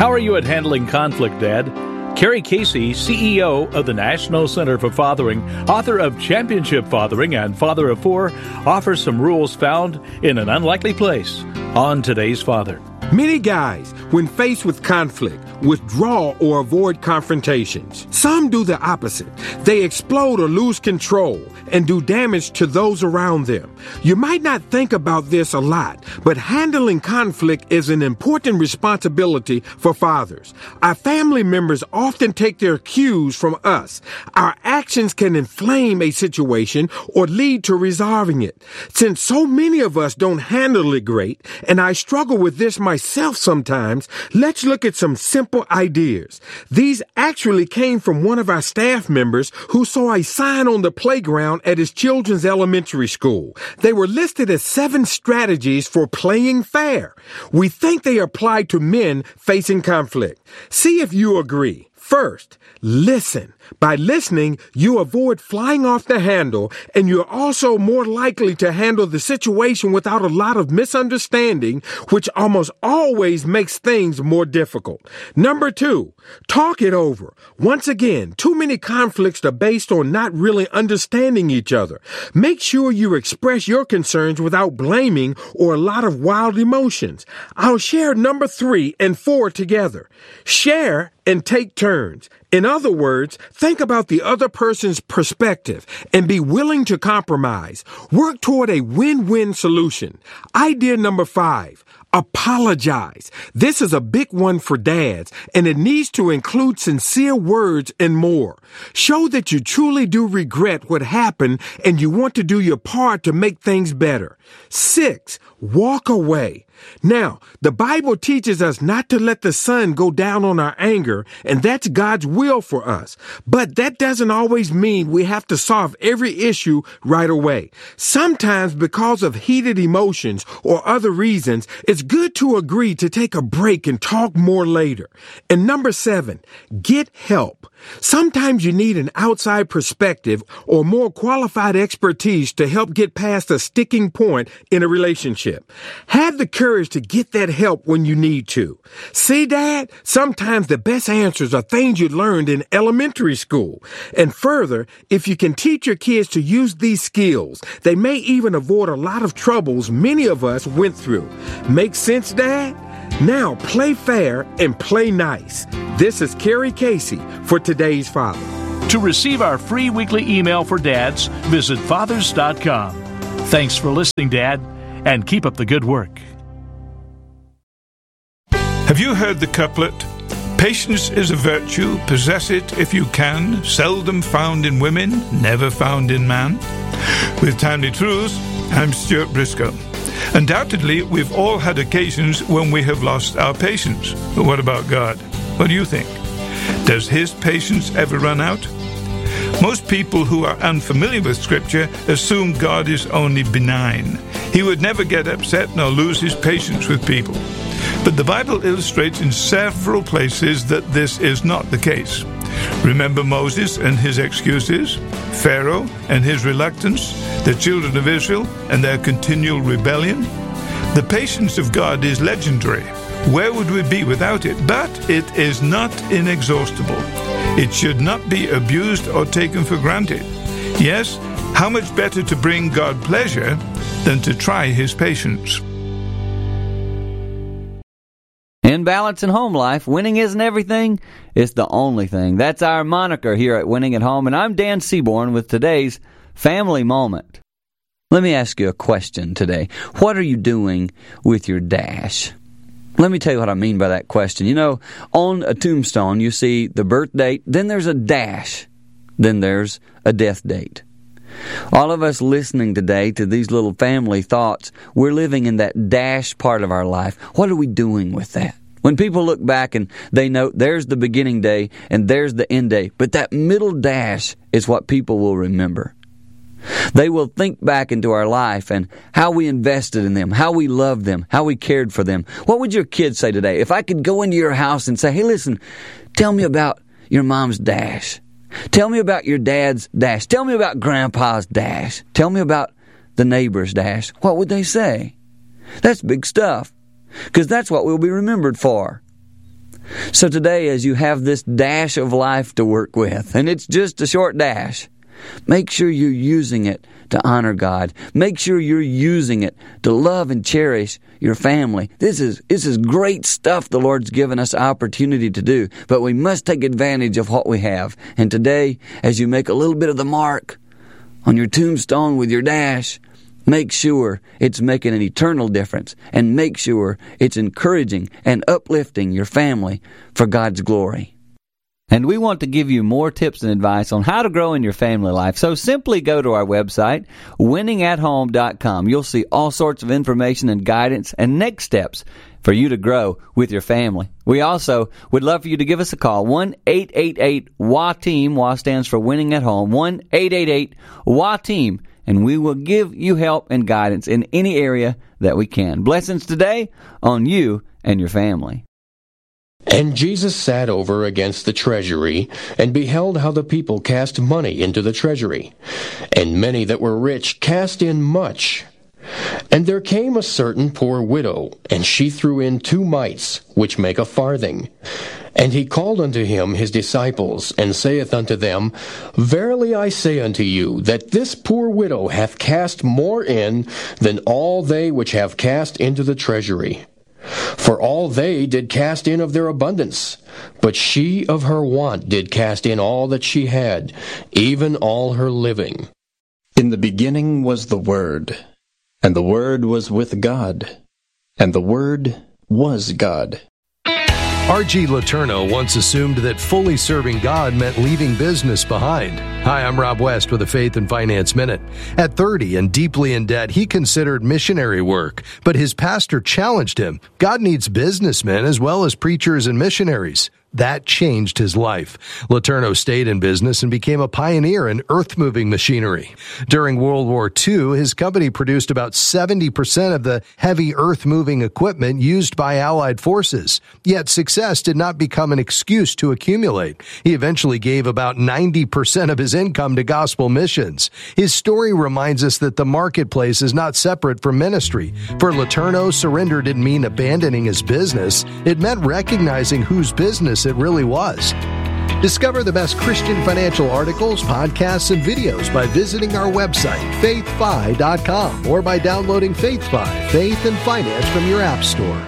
How are you at handling conflict, Dad? Carrie Casey, CEO of the National Center for Fathering, author of Championship Fathering and Father of Four, offers some rules found in an unlikely place on Today's Father. Many guys, when faced with conflict, withdraw or avoid confrontations. Some do the opposite. They explode or lose control and do damage to those around them. You might not think about this a lot, but handling conflict is an important responsibility for fathers. Our family members often take their cues from us. Our actions can inflame a situation or lead to resolving it. Since so many of us don't handle it great, and I struggle with this myself sometimes, let's look at some simple ideas. These actually came from one of our staff members who saw a sign on the playground at his children's elementary school. They were listed as 7 strategies for playing fair. We think they apply to men facing conflict. See if you agree. First, listen. By listening, you avoid flying off the handle, and you're also more likely to handle the situation without a lot of misunderstanding, which almost always makes things more difficult. Number 2, talk it over. Once again, too many conflicts are based on not really understanding each other. Make sure you express your concerns without blaming or a lot of wild emotions. I'll share number 3 and 4 together. Share and take turns. In other words, think about the other person's perspective and be willing to compromise. Work toward a win-win solution. Idea number 5. Apologize. This is a big one for dads, and it needs to include sincere words and more. Show that you truly do regret what happened and you want to do your part to make things better. 6. Walk away. Now, the Bible teaches us not to let the sun go down on our anger, and that's God's will for us. But that doesn't always mean we have to solve every issue right away. Sometimes, because of heated emotions or other reasons, it's good to agree to take a break and talk more later. And number 7, get help. Sometimes you need an outside perspective or more qualified expertise to help get past a sticking point in a relationship. Have the courage to get that help when you need to. See, Dad, sometimes the best answers are things you learned in elementary school. And further, if you can teach your kids to use these skills, they may even avoid a lot of troubles many of us went through. Make sense, Dad? Now play fair and play nice. This is Carrie Casey for Today's Father. To receive our free weekly email for dads, visit fathers.com. Thanks for listening, Dad, and keep up the good work. Have you heard the couplet, "Patience is a virtue, possess it if you can, seldom found in women, never found in man"? With Timely Truths, I'm Stuart Briscoe. Undoubtedly, we've all had occasions when we have lost our patience. But what about God? What do you think? Does His patience ever run out? Most people who are unfamiliar with Scripture assume God is only benign. He would never get upset nor lose His patience with people. But the Bible illustrates in several places that this is not the case. Remember Moses and his excuses, Pharaoh and his reluctance, the children of Israel and their continual rebellion. The patience of God is legendary. Where would we be without it? But it is not inexhaustible. It should not be abused or taken for granted. Yes, how much better to bring God pleasure than to try His patience. In balance in home life, winning isn't everything, it's the only thing. That's our moniker here at Winning at Home, and I'm Dan Seaborn with today's Family Moment. Let me ask you a question today. What are you doing with your dash? Let me tell you what I mean by that question. You know, on a tombstone, you see the birth date, then there's a dash, then there's a death date. All of us listening today to these little family thoughts, we're living in that dash part of our life. What are we doing with that? When people look back and they note there's the beginning day and there's the end day, but that middle dash is what people will remember. They will think back into our life and how we invested in them, how we loved them, how we cared for them. What would your kids say today? If I could go into your house and say, hey, listen, tell me about your mom's dash. Tell me about your dad's dash. Tell me about grandpa's dash. Tell me about the neighbor's dash. What would they say? That's big stuff, because that's what we'll be remembered for. So today, as you have this dash of life to work with, and it's just a short dash, make sure you're using it to honor God. Make sure you're using it to love and cherish your family. This is great stuff the Lord's given us opportunity to do, but we must take advantage of what we have. And today, as you make a little bit of the mark on your tombstone with your dash, make sure it's making an eternal difference, and make sure it's encouraging and uplifting your family for God's glory. And we want to give you more tips and advice on how to grow in your family life. So simply go to our website, winningathome.com. You'll see all sorts of information and guidance and next steps for you to grow with your family. We also would love for you to give us a call, 1-888-WA-TEAM. WA stands for Winning at Home, 1-888-WA-TEAM. And we will give you help and guidance in any area that we can. Blessings today on you and your family. And Jesus sat over against the treasury, and beheld how the people cast money into the treasury. And many that were rich cast in much. And there came a certain poor widow, and she threw in 2 mites, which make a farthing. And he called unto him his disciples, and saith unto them, Verily I say unto you, that this poor widow hath cast more in than all they which have cast into the treasury. For all they did cast in of their abundance, but she of her want did cast in all that she had, even all her living. In the beginning was the Word, and the Word was with God, and the Word was God. R.G. Letourneau once assumed that fully serving God meant leaving business behind. Hi, I'm Rob West with a Faith and Finance Minute. At 30 and deeply in debt, he considered missionary work, but his pastor challenged him. God needs businessmen as well as preachers and missionaries. That changed his life. Letourneau stayed in business and became a pioneer in earth-moving machinery. During World War II, his company produced about 70% of the heavy earth-moving equipment used by Allied forces. Yet success did not become an excuse to accumulate. He eventually gave about 90% of his income to gospel missions. His story reminds us that the marketplace is not separate from ministry. For Letourneau, surrender didn't mean abandoning his business. It meant recognizing whose business it really was. Discover the best Christian financial articles, podcasts, and videos by visiting our website, faithfi.com, or by downloading FaithFi, Faith and Finance from your app store.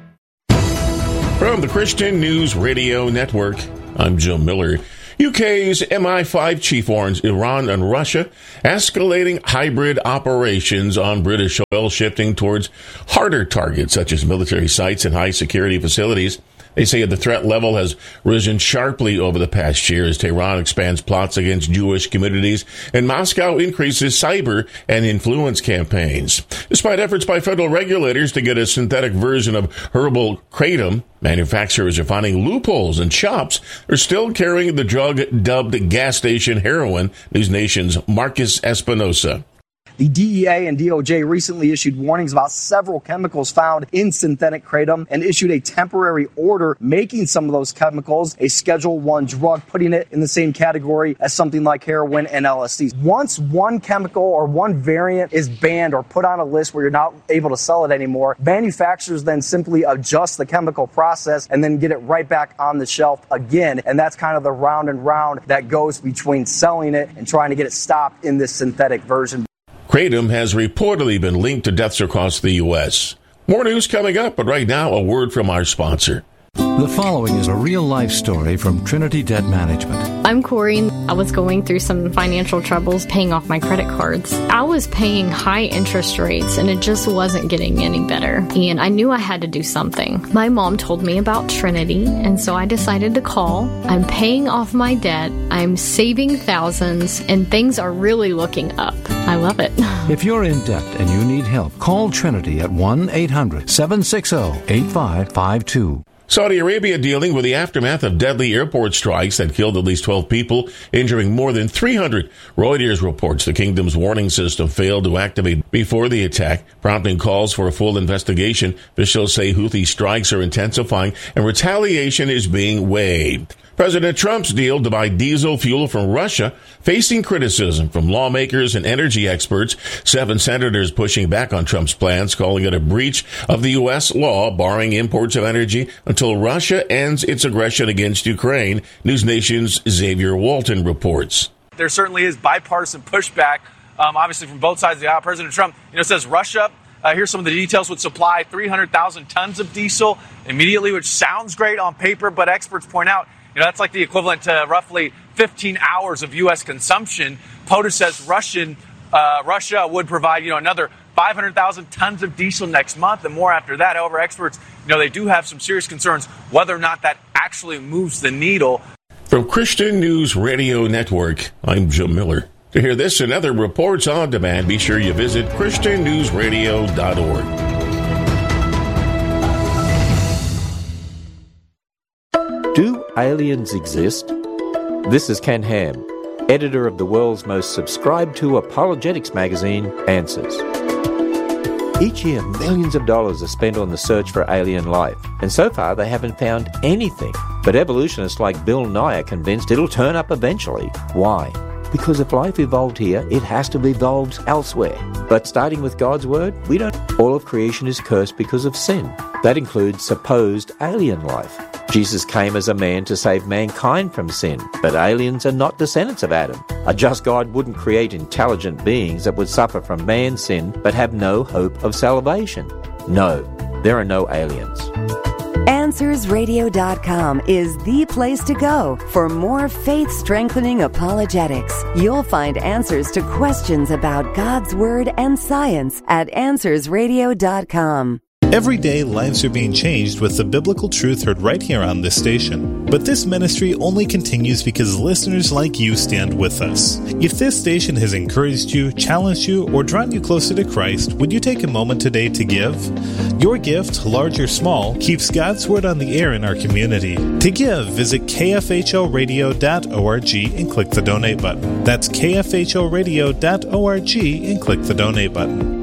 From the Christian News Radio Network, I'm Jim Miller. UK's MI5 chief warns Iran and Russia escalating hybrid operations on British oil, shifting towards harder targets such as military sites and high-security facilities. They say the threat level has risen sharply over the past year as Tehran expands plots against Jewish communities and Moscow increases cyber and influence campaigns. Despite efforts by federal regulators to get a synthetic version of herbal kratom, manufacturers are finding loopholes, and shops are still carrying the drug dubbed gas station heroin. News Nation's Marcus Espinosa. The DEA and DOJ recently issued warnings about several chemicals found in synthetic kratom and issued a temporary order making some of those chemicals a Schedule I drug, putting it in the same category as something like heroin and LSD. Once one chemical or one variant is banned or put on a list where you're not able to sell it anymore, manufacturers then simply adjust the chemical process and then get it right back on the shelf again. And that's kind of the round and round that goes between selling it and trying to get it stopped in this synthetic version. Kratom has reportedly been linked to deaths across the U.S. More news coming up, but right now, a word from our sponsor. The following is a real-life story from Trinity Debt Management. I'm Corey. I was going through some financial troubles paying off my credit cards. I was paying high interest rates, and it just wasn't getting any better. And I knew I had to do something. My mom told me about Trinity, and so I decided to call. I'm paying off my debt. I'm saving thousands, and things are really looking up. I love it. If you're in debt and you need help, call Trinity at 1-800-760-8552. Saudi Arabia dealing with the aftermath of deadly airport strikes that killed at least 12 people, injuring more than 300. Reuters reports the kingdom's warning system failed to activate before the attack, prompting calls for a full investigation. Officials say Houthi strikes are intensifying and retaliation is being weighed. President Trump's deal to buy diesel fuel from Russia facing criticism from lawmakers and energy experts. 7 senators pushing back on Trump's plans, calling it a breach of the U.S. law barring imports of energy until Russia ends its aggression against Ukraine, News Nation's Xavier Walton reports. There certainly is bipartisan pushback, obviously from both sides of the aisle. President Trump, says Russia, here's some of the details, would supply 300,000 tons of diesel immediately, which sounds great on paper, but experts point out, that's like the equivalent to roughly 15 hours of U.S. consumption. POTUS says Russia would provide, another 500,000 tons of diesel next month and more after that. However, experts, they do have some serious concerns whether or not that actually moves the needle. From Christian News Radio Network, I'm Jim Miller. To hear this and other reports on demand, be sure you visit ChristianNewsRadio.org. Do aliens exist? This is Ken Ham, editor of the world's most subscribed to apologetics magazine, Answers. Each year, millions of dollars are spent on the search for alien life, and so far they haven't found anything. But evolutionists like Bill Nye are convinced it'll turn up eventually. Why? Because if life evolved here, it has to have evolved elsewhere. But starting with God's Word, we don't. All of creation is cursed because of sin. That includes supposed alien life. Jesus came as a man to save mankind from sin, but aliens are not descendants of Adam. A just God wouldn't create intelligent beings that would suffer from man's sin but have no hope of salvation. No, there are no aliens. AnswersRadio.com is the place to go for more faith-strengthening apologetics. You'll find answers to questions about God's Word and science at AnswersRadio.com. Every day, lives are being changed with the biblical truth heard right here on this station. But this ministry only continues because listeners like you stand with us. If this station has encouraged you, challenged you, or drawn you closer to Christ, would you take a moment today to give? Your gift, large or small, keeps God's Word on the air in our community. To give, visit kfhlradio.org and click the donate button. That's kfhlradio.org and click the donate button.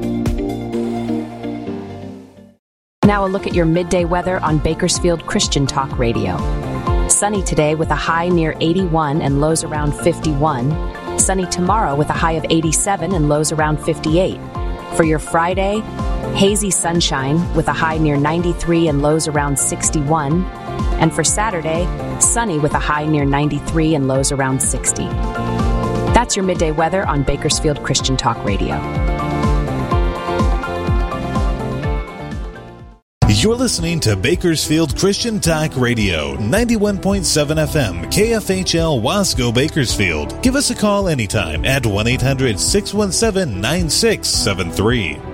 Now a look at your midday weather on Bakersfield Christian Talk Radio. Sunny today with a high near 81 and lows around 51. Sunny tomorrow with a high of 87 and lows around 58. For your Friday, hazy sunshine with a high near 93 and lows around 61. And for Saturday, sunny with a high near 93 and lows around 60. That's your midday weather on Bakersfield Christian Talk Radio. You're listening to Bakersfield Christian Talk Radio, 91.7 FM, KFHL Wasco, Bakersfield. Give us a call anytime at 1-800-617-9673.